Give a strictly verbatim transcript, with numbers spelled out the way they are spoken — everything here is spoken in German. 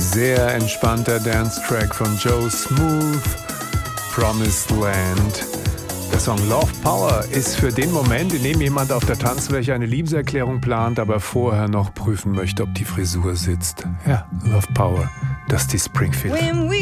Sehr entspannter Dance-Track von Joe Smooth, Promised Land. Der Song Love Power ist für den Moment, in dem jemand auf der Tanzfläche eine Liebeserklärung plant, aber vorher noch prüfen möchte, ob die Frisur sitzt. Ja, Love Power, Dusty Springfield.